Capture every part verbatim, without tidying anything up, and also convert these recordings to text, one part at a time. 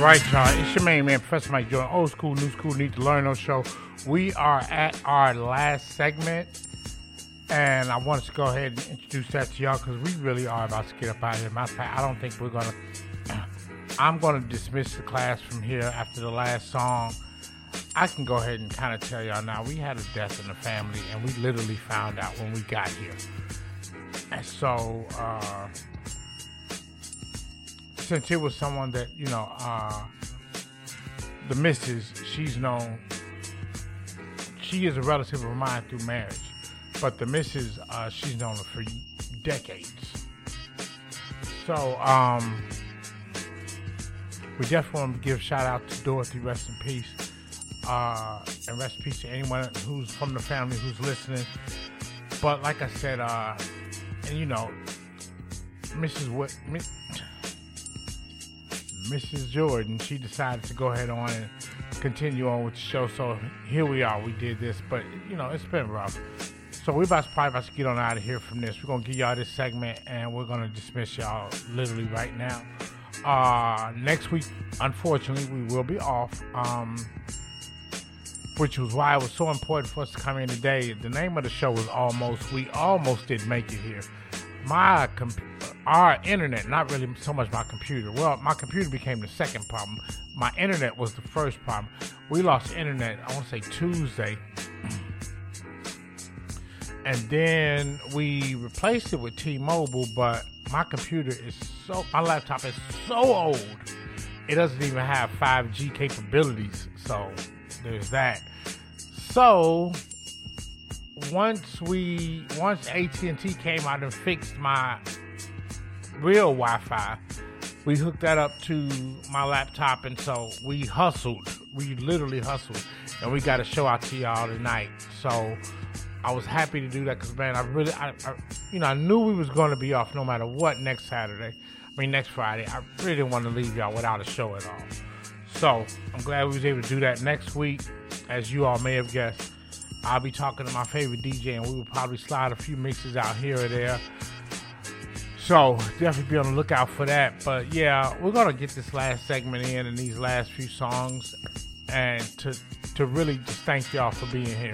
Right, y'all. It's your main man, Professor Mike Jordan. Old school, new school, need to learn on show. We are at our last segment, and I wanted to go ahead and introduce that to y'all because we really are about to get up out of here. Matter of fact, I don't think we're gonna. I'm gonna dismiss the class from here after the last song. I can go ahead and kind of tell y'all now. We had a death in the family, and we literally found out when we got here. And so. uh Since it was someone that, you know, uh, the missus, she's known, she is a relative of mine through marriage, but the missus, uh, she's known her for decades. So, um, we definitely want to give a shout out to Dorothy, rest in peace, uh, and rest in peace to anyone who's from the family who's listening. But like I said, uh, and you know, Missus What, Missus Jordan, she decided to go ahead on and continue on with the show. So here we are. We did this, but you know, it's been rough. So we're about to, probably about to get on out of here from this. We're going to give y'all this segment and we're going to dismiss y'all literally right now. Uh, next week, unfortunately, we will be off, um, which was why it was so important for us to come in today. The name of the show was Almost. We almost did make it here. My computer. Our internet, not really so much my computer. Well, my computer became the second problem. My internet was the first problem. We lost internet, I want to say Tuesday. And then we replaced it with T-Mobile, but my computer is so, my laptop is so old, it doesn't even have five G capabilities. So there's that. So once we, once A T and T came out and fixed my real Wi-Fi, we hooked that up to my laptop, and so we hustled. We literally hustled, and we got a show out to y'all tonight. So I was happy to do that because, man, I really, I, I, you know, I knew we was going to be off no matter what next Saturday. I mean, next Friday. I really didn't want to leave y'all without a show at all. So I'm glad we was able to do that. Next week, as you all may have guessed, I'll be talking to my favorite D J, and we will probably slide a few mixes out here or there. So definitely be on the lookout for that. But yeah, we're gonna get this last segment in and these last few songs, and to to really just thank y'all for being here,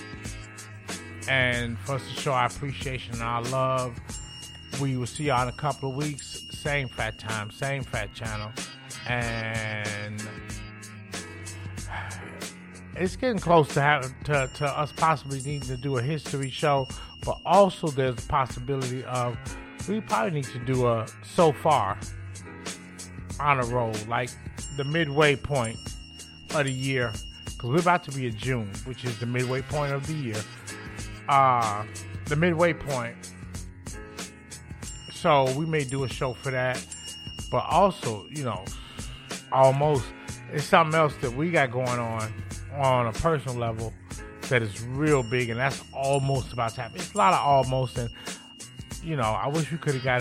and for us to show our appreciation and our love. We will see y'all in a couple of weeks. Same fat time, same fat channel, and it's getting close to have to, to us possibly needing to do a history show. But also there's a possibility of we probably need to do a so far on a roll, like the midway point of the year, because we're about to be in June, which is the midway point of the year. Uh, the midway point. So we may do a show for that, but also, you know, almost it's something else that we got going on on a personal level that is real big, and that's almost about to happen. It's a lot of almost, and you know, I wish we could have got